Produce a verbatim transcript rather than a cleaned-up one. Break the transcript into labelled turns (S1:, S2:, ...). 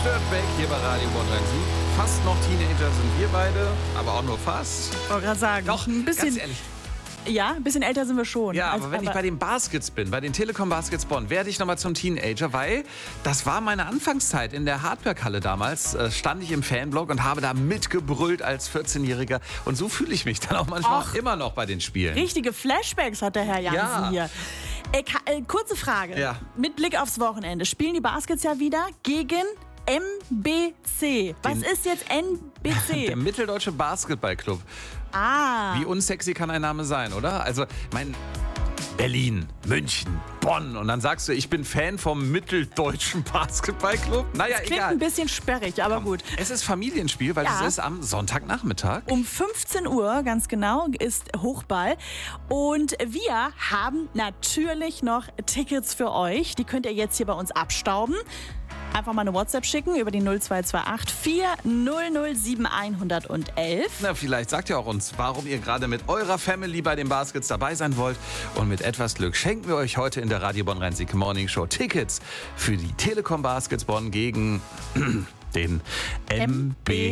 S1: Störtbeck hier bei Radio Bonn-Rhein-Sieg. Fast noch Teenager sind wir beide, aber auch nur fast.
S2: Ich wollte gerade sagen,
S1: Doch,
S2: ein bisschen,
S1: ganz ehrlich.
S2: ja, ein bisschen älter sind wir schon.
S1: Ja,
S2: Also,
S1: aber wenn ich bei den Baskets bin, bei den Telekom Baskets Bonn, werde ich nochmal zum Teenager, weil das war meine Anfangszeit in der Hardberg-Halle damals. Äh, stand ich im Fanblock und habe da mitgebrüllt als vierzehnjähriger. Und so fühle ich mich dann auch manchmal
S2: Och.
S1: immer noch bei den Spielen.
S2: richtige Flashbacks hat der Herr Jansen
S1: Ja.
S2: hier. Äh, ka- äh, kurze Frage.
S1: Ja.
S2: Mit Blick aufs Wochenende. Spielen die Baskets ja wieder gegen M B C. Was
S1: Den-
S2: ist jetzt N B C?
S1: Der Mitteldeutsche Basketballclub.
S2: ah.
S1: Wie unsexy kann ein Name sein, oder? Also, mein Berlin, München, Bonn. Und dann sagst du, ich bin Fan vom Mitteldeutschen Basketballclub. Naja,
S2: Klingt
S1: egal.
S2: ein bisschen sperrig, aber gut.
S1: Es ist Familienspiel, weil
S2: Ja.
S1: es ist am Sonntagnachmittag.
S2: Um fünfzehn Uhr, ganz genau, ist Hochball. Und wir haben natürlich noch Tickets für euch. Die könnt ihr jetzt hier bei uns abstauben. Einfach mal eine WhatsApp schicken über die null zwei zwei acht vier null null sieben eins eins eins.
S1: Na, vielleicht sagt ihr auch uns, warum ihr gerade mit eurer Family bei den Baskets dabei sein wollt. Und mit etwas Glück schenken wir euch heute in der Radio Bonn-Rhein-Sieg Morning Show Tickets für die Telekom Baskets Bonn gegen den M B